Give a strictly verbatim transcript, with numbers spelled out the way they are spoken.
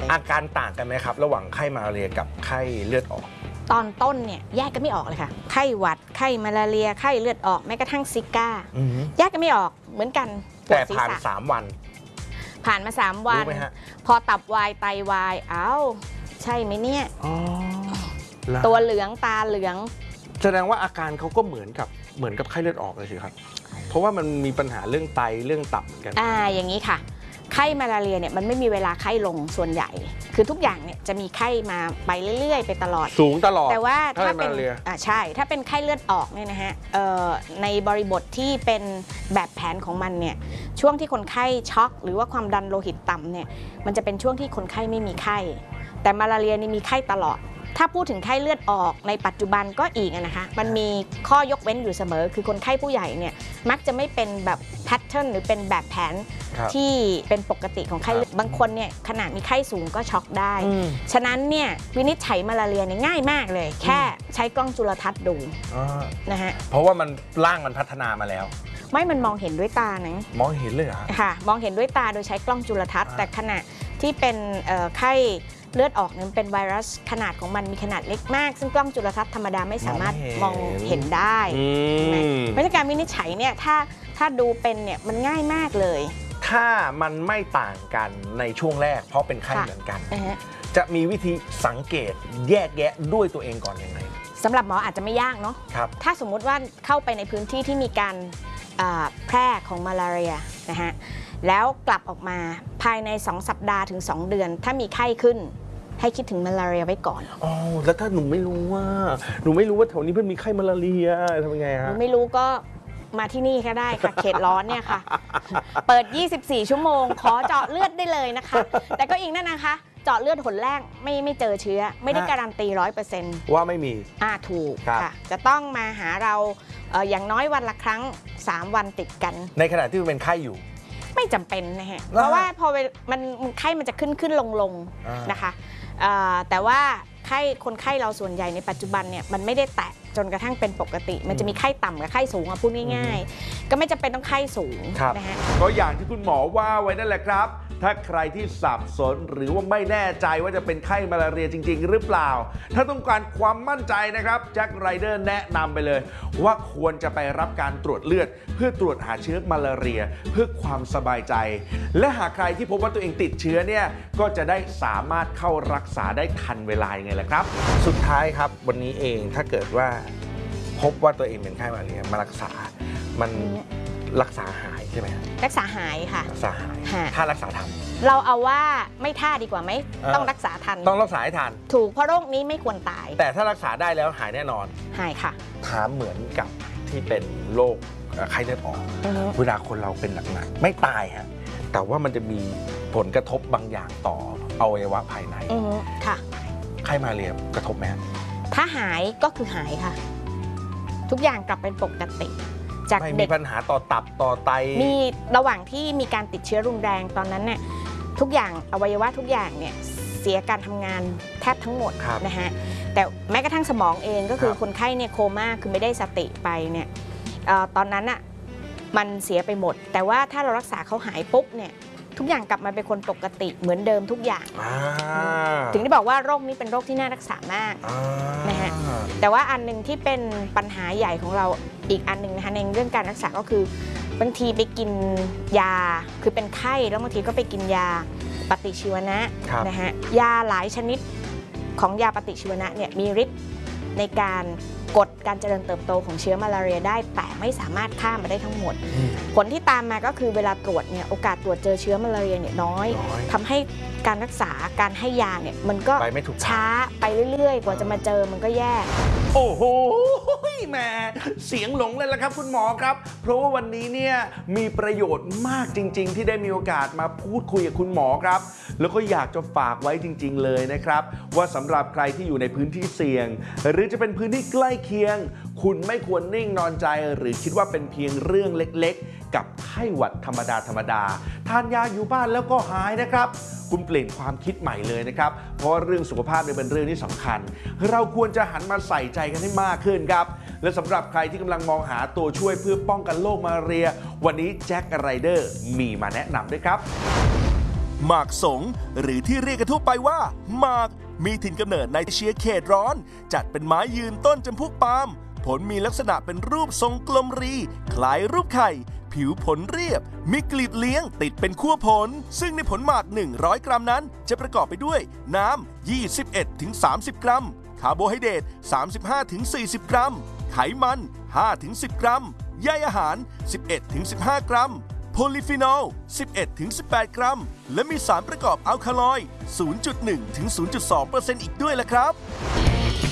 เลยอาการต่างกันไหมครับระหว่างไข้มาลาเรียกับไข้เลือดออกตอนต้นเนี่ยแยกกันไม่ออกเลยค่ะไข้หวัดไข้มาลาเรียไข้เลือดออกแม้กระทั่งซิก้าแยกกันไม่ออกเหมือนกันแต่ผ่านสามวันผ่านมาสามวันพอตับวายไตวายเอ้าใช่ไหมเนี่ยตัวเหลืองตาเหลืองแสดงว่าอาการเขาก็เหมือนกับเหมือนกับไข้เลือดออกเลยสิครับเพราะว่ามันมีปัญหาเรื่องไตเรื่องตับเหมือนกันอ่าอย่างนี้ค่ะไข้มาลาเรียเนี่ยมันไม่มีเวลาไข้ลงส่วนใหญ่คือทุกอย่างเนี่ยจะมีไข้มาไปเรื่อยๆไปตลอดสูงตลอดแต่ว่าถ้าเป็นอ่าใช่ถ้าเป็นไข้เลือดออกเนี่ยนะฮะในบริบทที่เป็นแบบแผนของมันเนี่ยช่วงที่คนไข้ช็อกหรือว่าความดันโลหิตต่ำเนี่ยมันจะเป็นช่วงที่คนไข้ไม่มีไข้แต่มาลาเรียนี่มีไข้ตลอดถ้าพูดถึงไข้เลือดออกในปัจจุบันก็อีกนะคะมันมีข้อยกเว้นอยู่เสมอคือคนไข้ผู้ใหญ่เนี่ยมักจะไม่เป็นแบบแพทเทิร์นหรือเป็นแบบแผนที่เป็นปกติของไข้บางคนเนี่ยขนาดมีไข้สูงก็ช็อกได้ฉะนั้นเนี่ยวินิจฉัยมาลาเรียเนี่ยง่ายมากเลยแค่ใช้กล้องจุลทรรศน์ดูนะฮะเพราะว่ามันร่างมันพัฒนามาแล้วไม่มันมองเห็นด้วยตานะมองเห็นเลยเหรอค่ะมองเห็นด้วยตาโดยใช้กล้องจุลทรรศน์แต่ขณะที่เป็นไข้เลือดออกนั้นเป็นไวรัสขนาดของมันมีขนาดเล็กมากซึ่งกล้องจุลทรรศน์ธรรมดาไม่สามารถมองเห็นได้เพราะฉะนั้นการวินิจฉัยเนี่ยถ้าถ้าดูเป็นเนี่ยมันง่ายมากเลยถ้ามันไม่ต่างกันในช่วงแรกเพราะเป็นไข้เหมือนกันจะมีวิธีสังเกตแยกแยะด้วยตัวเองก่อนยังไงสำหรับหมออาจจะไม่ยากเนาะถ้าสมมุติว่าเข้าไปในพื้นที่ที่มีการแพร่ของมาลาเรียนะฮะแล้วกลับออกมาภายในสองสัปดาห์ถึงสองเดือนถ้ามีไข้ขึ้นให้คิดถึงมาลาเรียไว้ก่อนอ๋อแล้วถ้าหนูไม่รู้ว่าหนูไม่รู้ว่าแถวนี้เพื่อนมีไข้มาลาเรียทำยังไงฮะหนูไม่รู้ก็มาที่นี่ก็ได้ค่ะเขตร้อนเนี่ยค่ะเปิดยี่สิบสี่ชั่วโมงขอเจาะเลือดได้เลยนะคะแต่ก็อีกนั่นนะคะเจาะเลือดหนแรกไม่ไม่เจอเชื้อไม่ได้การันตีร้อยเปอร์เซ็นต์ว่าไม่มีอ่าถูกค่ะจะต้องมาหาเราอย่างน้อยวันละครั้งสามวันติดกันในขณะที่เป็นไข้อยู่ไม่จำเป็นนะฮะเพราะว่าพอมันไข้มันจะขึ้นขึ้นลงลงนะคะแต่ว่าไข้คนไข้เราส่วนใหญ่ในปัจจุบันเนี่ยมันไม่ได้แตะจนกระทั่งเป็นปกติมันจะมีไข้ต่ำกับไข้สูงพูดง่ายๆก็ไม่จำเป็นต้องไข้สูงนะฮะก็อย่างที่คุณหมอว่าไว้นั่นแหละครับถ้าใครที่สับสนหรือว่าไม่แน่ใจว่าจะเป็นไข้มาลาเรียจริงๆหรือเปล่าถ้าต้องการความมั่นใจนะครับแจ็คไรเดอร์แนะนำไปเลยว่าควรจะไปรับการตรวจเลือดเพื่อตรวจหาเชื้อมาลาเรียเพื่อความสบายใจและหากใครที่พบว่าตัวเองติดเชื้อเนี่ยก็จะได้สามารถเข้ารักษาได้ทันเวลาไงล่ะครับสุดท้ายครับวันนี้เองถ้าเกิดว่าพบว่าตัวเองเป็นไข้มาลาเรียมารักษามันรักษาหายใช่ไหมรักษาหายค่ะรักษาหายถ้ารักษาทันเราเอาว่าไม่ท่าดีกว่าไหมต้องรักษาทันต้องรักษาให้ทันถูกเพราะโรคนี้ไม่ควรตายแต่ถ้ารักษาได้แล้วหายแน่นอนหายค่ะถามเหมือนกับที่เป็นโรคไข้เลือดออกเวลาคนเราเป็นหนักๆไม่ตายฮะแต่ว่ามันจะมีผลกระทบบางอย่างต่ออวัยวะภายในค่ะไข้มาลาเรียกระทบไหมถ้าหายก็คือหายค่ะทุกอย่างกลับเป็นปกติจากเด็กไม่มีปัญหาต่อตับต่อไตมีระหว่างที่มีการติดเชื้อรุนแรงตอนนั้นเนี่ยทุกอย่างอวัยวะทุกอย่างเนี่ยเสียการทำงานแทบทั้งหมดนะฮะแต่แม้กระทั่งสมองเองก็คือคนไข้เนี่ยโคม่าคือไม่ได้สติไปเนี่ยตอนนั้นอ่ะมันเสียไปหมดแต่ว่าถ้าเรารักษาเขาหายปุ๊บเนี่ยทุกอย่างกลับมาเป็นคนปกติเหมือนเดิมทุกอย่างถึงได้บอกว่าโรคนี้เป็นโรคที่น่ารักษามากนะฮะแต่ว่าอันหนึ่งที่เป็นปัญหาใหญ่ของเราอีกอันหนึ่งนะคะในเรื่องการรักษาก็คือบางทีไปกินยาคือเป็นไข้แล้วบางทีก็ไปกินยาปฏิชีวนะนะฮะยาหลายชนิดของยาปฏิชีวนะเนี่ยมีฤทธิ์ในการกดการเจริญเติบโตของเชื้อมาลาเรียได้แต่ไม่สามารถฆ่ามาได้ทั้งหมดผลที่ตามมาก็คือเวลาตรวจเนี่ยโอกาสตรวจเจอเชื้อมาลาเรียเนี่ยน้อยทำให้การรักษาการให้ยาเนี่ยมันก็ช้าไปเรื่อยๆกว่าจะมาเจอมันก็แย่โอ้โหแหมเสียงหลงเลยละครับคุณหมอครับเพราะว่าวันนี้เนี่ยมีประโยชน์มากจริงๆที่ได้มีโอกาสมาพูดคุยกับคุณหมอครับแล้วก็อยากจะฝากไว้จริงๆเลยนะครับว่าสำหรับใครที่อยู่ในพื้นที่เสี่ยงหรือจะเป็นพื้นที่ใกล้เคียงคุณไม่ควรนิ่งนอนใจหรือคิดว่าเป็นเพียงเรื่องเล็กๆกับไข้หวัดธรรมดาธรรมดาทานยาอยู่บ้านแล้วก็หายนะครับคุณเปลี่ยนความคิดใหม่เลยนะครับเพราะเรื่องสุขภาพเป็นเรื่องที่สำคัญเราควรจะหันมาใส่ใจกันให้มากขึ้นครับและสำหรับใครที่กำลังมองหาตัวช่วยเพื่อป้องกันโรคมาลาเรียวันนี้แจ็คไรเดอร์มีมาแนะนำด้วยครับหมากสงหรือที่เรียกกันทั่วไปว่าหมากมีถิ่นกำเนิดในเอเชียเขตร้อนจัดเป็นไม้ยืนต้นจำพวกปาล์มผลมีลักษณะเป็นรูปทรงกลมรีคล้ายรูปไข่ผิวผลเรียบมีกลีบเลี้ยงติดเป็นขั้วผลซึ่งในผลหมากหนึ่งร้อยกรัมนั้นจะประกอบไปด้วยน้ำ ยี่สิบเอ็ดถึงสามสิบ กรัมคาร์โบไฮเดรต สามสิบห้าถึงสี่สิบ กรัมไขมัน ห้าถึงสิบ กรัมใยอาหาร สิบเอ็ดถึงสิบห้า กรัมโพลีฟีนอล สิบเอ็ดถึงสิบแปด กรัมและมีสารประกอบอัลคาลอยด์ ศูนย์จุดหนึ่งถึงศูนย์จุดสองเปอร์เซ็นต์ อีกด้วยล่ะครับ